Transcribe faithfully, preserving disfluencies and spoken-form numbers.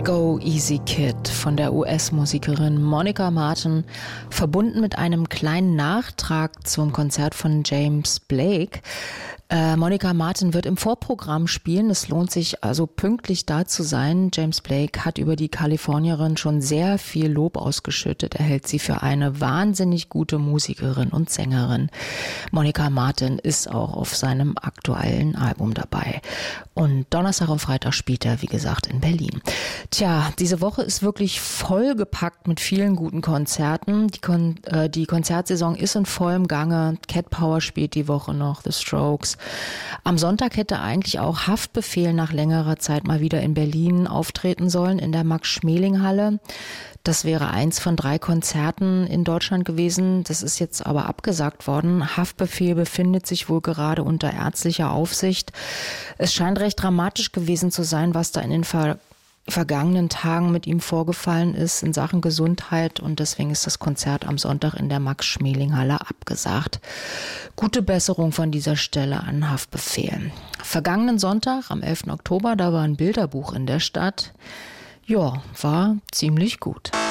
Go Easy Kid von der U S-Musikerin Monica Martin, verbunden mit einem kleinen Nachtrag zum Konzert von James Blake. Äh, Monica Martin wird im Vorprogramm spielen. Es lohnt sich also pünktlich da zu sein. James Blake hat über die Kalifornierin schon sehr viel Lob ausgeschüttet. Er hält sie für eine wahnsinnig gute Musikerin und Sängerin. Monica Martin ist auch auf seinem aktuellen Album dabei. Und Donnerstag und Freitag spielt er, wie gesagt, in Berlin. Tja, diese Woche ist wirklich vollgepackt mit vielen guten Konzerten. Die, Kon- äh, die Konzertsaison ist in vollem Gange. Cat Power spielt die Woche noch, The Strokes. Am Sonntag hätte eigentlich auch Haftbefehl nach längerer Zeit mal wieder in Berlin auftreten sollen, in der Max-Schmeling-Halle. Das wäre eins von drei Konzerten in Deutschland gewesen. Das ist jetzt aber abgesagt worden. Haftbefehl befindet sich wohl gerade unter ärztlicher Aufsicht. Es scheint recht dramatisch gewesen zu sein, was da in den Ver- vergangenen Tagen mit ihm vorgefallen ist in Sachen Gesundheit, und deswegen ist das Konzert am Sonntag in der Max-Schmeling-Halle abgesagt. Gute Besserung von dieser Stelle an Haftbefehl. Vergangenen Sonntag, am elften Oktober, da war ein Bilderbuch in der Stadt. Ja, war ziemlich gut.